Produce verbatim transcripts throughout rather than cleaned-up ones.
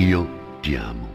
Io ti amo.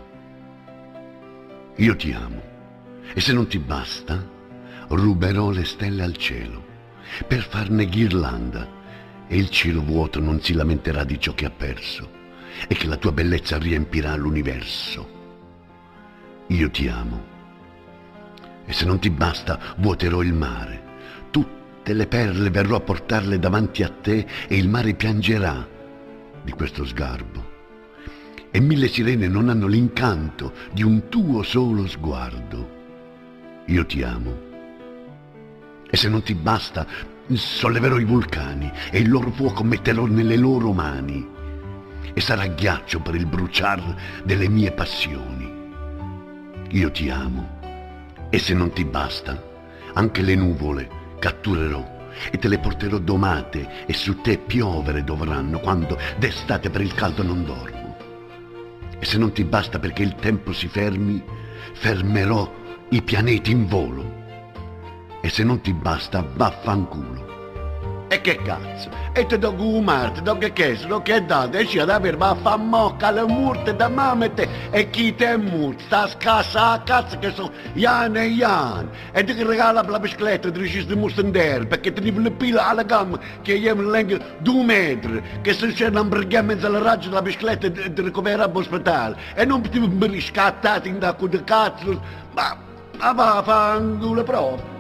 Io ti amo. E se non ti basta, ruberò le stelle al cielo per farne ghirlanda, e il cielo vuoto non si lamenterà di ciò che ha perso, e che la tua bellezza riempirà l'universo. Io ti amo. E se non ti basta, vuoterò il mare. Tutte le perle verrò a portarle davanti a te, e il mare piangerà di questo sgarbo. E mille sirene non hanno l'incanto di un tuo solo sguardo. Io ti amo. E se non ti basta, solleverò i vulcani e il loro fuoco metterò nelle loro mani, e sarà ghiaccio per il bruciar delle mie passioni. Io ti amo. E se non ti basta, anche le nuvole catturerò e te le porterò domate, e su te piovere dovranno quando d'estate per il caldo non dormo. E se non ti basta perché il tempo si fermi, fermerò i pianeti in volo. E se non ti basta, vaffanculo. E che cazzo? E te do gumarte, do che questo, do che dato, e ci ad aver va a fa mocca le murte da mamete, e chi te è murte, sta scassa a cazzo che so, Jan e Jan, e ti regala la bicicletta, ti riusciste di mustandere, perché ti le pila alla gamma, che io mi lengo due metri, che se c'è un brighiamo mezzo alla raggio della bicicletta, ti ricovera all'ospedale, e non ti riscattati in da con cazzo, ma, ma va a fanculo proprio.